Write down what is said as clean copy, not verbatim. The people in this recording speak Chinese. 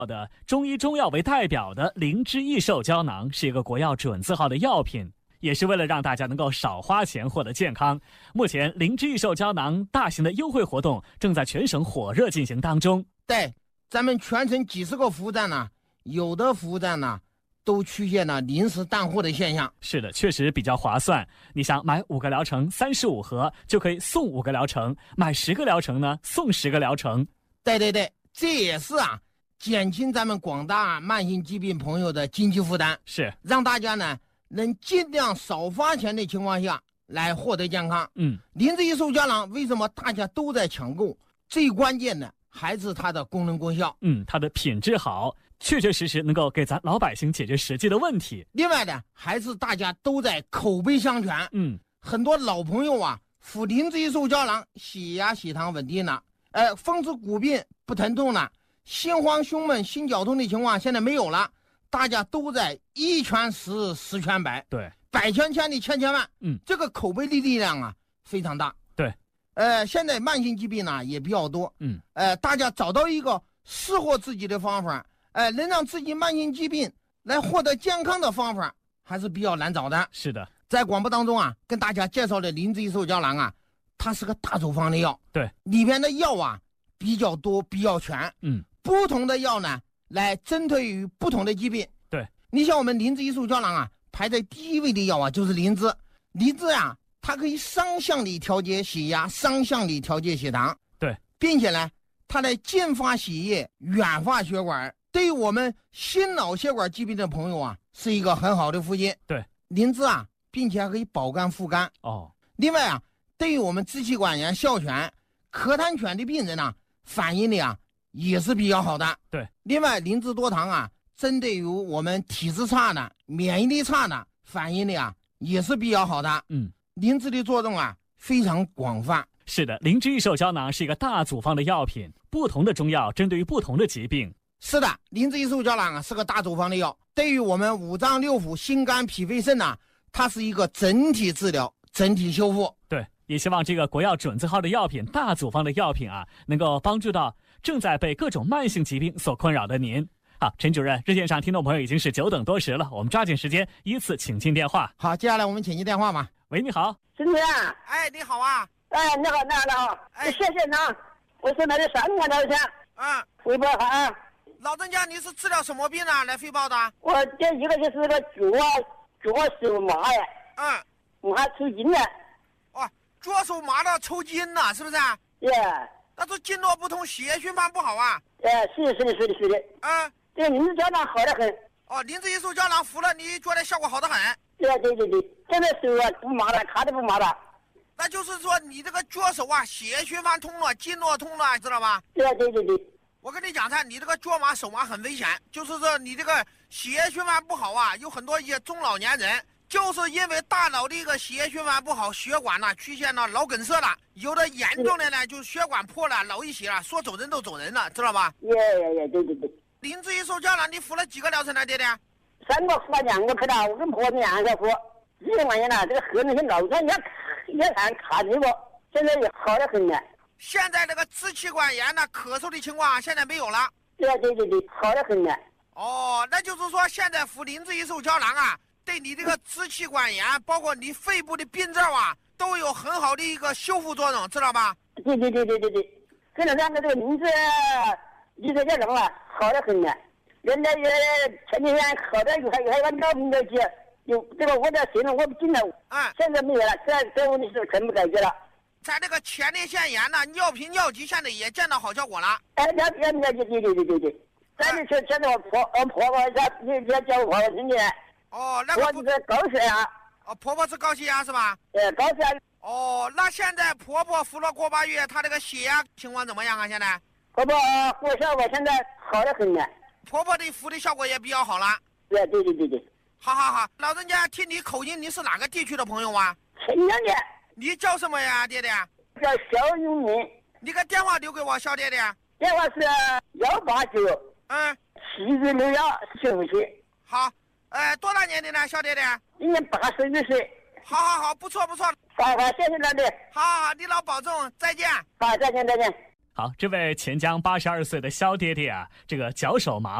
的中医中药为代表的灵芝益寿胶囊是一个国药准字号的药品，也是为了让大家能够少花钱获得健康。目前灵芝益寿胶囊大型的优惠活动正在全省火热进行当中。 对，咱们全省几十个服务站呢，有的服务站呢都出现了临时淡货的现象。 是的，确实比较划算。你想买5个疗程35盒就可以送5个疗程，买10个疗程呢送10个疗程。 对，这也是减轻咱们广大慢性疾病朋友的经济负担， 是让大家呢能尽量少花钱的情况下来获得健康。灵芝益寿胶囊为什么大家都在抢购？最关键的还是它的功能功效。 它的品质好，确确实实能够给咱老百姓解决实际的问题。 另外呢，还是大家都在口碑相传。很多老朋友服灵芝益寿胶囊，血压血糖稳定了，风湿骨病不疼痛了，心慌胸闷心绞痛的情况现在没有了，大家都在一传十十传百， 对， 百传千里千千万。这个口碑的力量非常大。 对， 现在慢性疾病呢也比较多。大家找到一个适合自己的方法，能让自己慢性疾病来获得健康的方法还是比较难找的。 是的， 在广播当中跟大家介绍的灵芝益寿胶囊它是个大处方的药。 对， 里边的药比较多比较全。不同的药呢来针对于不同的疾病。 对， 你像我们灵芝益寿胶囊排在第一位的药就是灵芝。灵芝它可以双向的调节血压，双向的调节血糖。 对， 并且呢它来净化血液，软化血管，对于我们心脑血管疾病的朋友是一个很好的福音。 对， 灵芝并且还可以保肝护肝。另外对于我们支气管炎、哮喘、咳痰喘的病人反应的也是比较好的。 对， 另外灵芝多糖针对于我们体质差的、免疫力差的反应的也是比较好的。灵芝的作用非常广泛。 是的，灵芝益寿胶囊是一个大组方的药品，不同的中药针对于不同的疾病。 是的，灵芝益寿胶囊是个大组方的药，对于我们五脏六腑、心肝脾肺肾它是一个整体治疗、整体修复。 对，也希望这个国药准字号的药品、大组方的药品能够帮助到正在被各种慢性疾病所困扰的您。好，陈主任，热线上听众朋友已经是久等多时了，我们抓紧时间依次请进电话。 好，接下来我们请进电话吧。 喂，你好， 陈主任。 你好你好。谢谢呢，我是来的3块多钱。汇报好。 老人家，你是治疗什么病来汇报的？ 我这一个就是个左手麻我还抽筋了。 左手麻了抽筋了，是不是？那是经络不通，血液循环不好是的。这个灵芝胶囊好得很。 灵芝益寿胶囊服了，你觉得效果好得很？ 对，现在手不麻了，卡都不麻了。 那就是说你这个左手血液循环通了，经络通了，知道吧？ 对。 我跟你讲你这个脚麻手麻很危险，就是说你这个血液循环不好有很多一些中老年人就是因为大脑的一个血液循环不好，血管出现了脑梗塞了，有的严重的呢就血管破了，脑溢血了，说走人都走人了，知道吧？ 对。 灵芝益寿胶囊你服了几个疗程了，爹爹 ？3个服了2个配了，我跟婆子2个服，1万元了。这个喝那些老酸也看卡这个，现在也好得很了。 现在这个支气管炎咳嗽的情况现在没有了。 对，好得很了。 那就是说现在服灵芝益寿胶囊对你这个支气管炎，包括你肺部的病症都有很好的一个修复作用，知道吧？ 对。这2个这个灵芝益寿胶囊好得很了。原来前几天好的还有个老病的去，有这个我的心了，我不进了。现在没有了，这问题是全部解决了。 在这个前列腺炎尿频尿急现在也见到好效果了。 对。咱们现在我婆婆也叫我婆婆听见。 那个我这个高血压。 婆婆是高血压是吧？ 高血压。 那现在婆婆服了过8月，她这个血压情况怎么样现在？ 婆婆服效果现在好得很了。 婆婆的服的效果也比较好了。 对。 好，老人家听你口音，你是哪个地区的朋友陈娘的。 你叫什么呀，爹爹？ 叫肖永明。 你个电话留给我，小爹爹。 电话是189。71614757。 好，多大年龄了，小爹爹？ 今年81岁。 好，不错。 好，谢谢老弟。 好，你老保重，再见。 好，再见。 好，这位钱江82岁的肖爹爹啊，这个脚手麻